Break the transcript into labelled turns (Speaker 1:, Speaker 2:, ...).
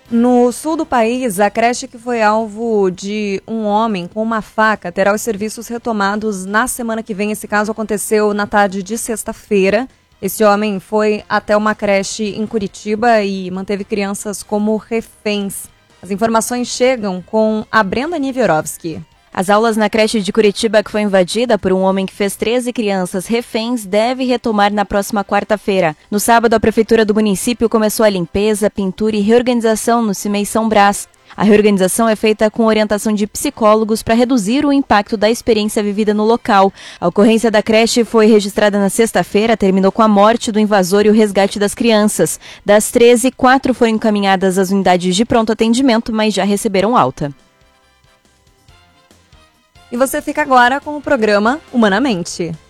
Speaker 1: No sul do país, a creche que foi alvo de um homem com uma faca terá os serviços retomados na semana que vem. Esse caso aconteceu na tarde de sexta-feira. Esse homem foi até uma creche em Curitiba e manteve crianças como reféns. As informações chegam com a Brenda Niverovski.
Speaker 2: As aulas na creche de Curitiba, que foi invadida por um homem que fez 13 crianças reféns, deve retomar na próxima quarta-feira. No sábado, a prefeitura do município começou a limpeza, pintura e reorganização no CIMEI São Brás. A reorganização é feita com orientação de psicólogos para reduzir o impacto da experiência vivida no local. A ocorrência da creche foi registrada na sexta-feira, terminou com a morte do invasor e o resgate das crianças. Das 13, 4 foram encaminhadas às unidades de pronto atendimento, mas já receberam alta.
Speaker 1: E você fica agora com o programa Humanamente.